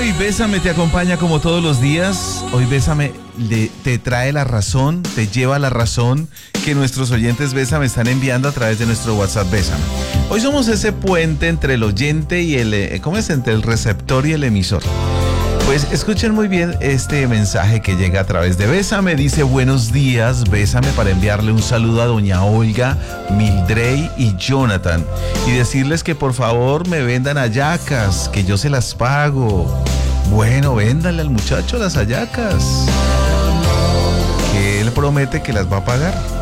Hoy Bésame te acompaña como todos los días. Hoy Bésame te trae la razón, te lleva la razón que nuestros oyentes Bésame están enviando a través de nuestro WhatsApp Bésame. Hoy somos ese puente entre el oyente y entre el receptor y el emisor. Pues escuchen muy bien este mensaje que llega a través de Bésame. Dice: buenos días, Bésame para enviarle un saludo a doña Olga, Mildrey y Jonathan y decirles que por favor me vendan hallacas, que yo se las pago. Bueno, véndale al muchacho las hallacas, que él promete que las va a pagar.